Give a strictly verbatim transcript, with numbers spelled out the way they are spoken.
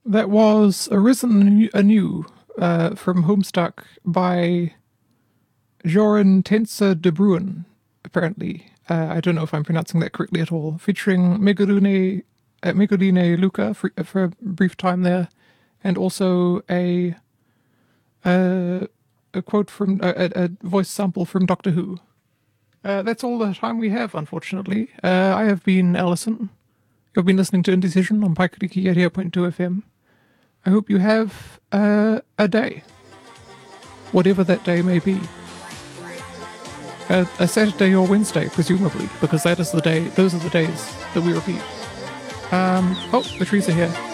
That was Arisen Anew uh, from Homestuck by Joran Tensa de Bruin, apparently. Uh, I don't know if I'm pronouncing that correctly at all. Featuring Megarune, uh, Megarine Luca for, for a brief time there, and also a uh, a quote from a, a voice sample from Doctor Who. Uh, that's all the time we have, unfortunately. Uh, I have been Alison. You've been listening to Indecision on Paikariki eighty-eight point two F M. I hope you have uh, a day, whatever that day may be. A, a Saturday or Wednesday, presumably, because that is the day. Those are the days that we repeat. Um, oh, the trees are here.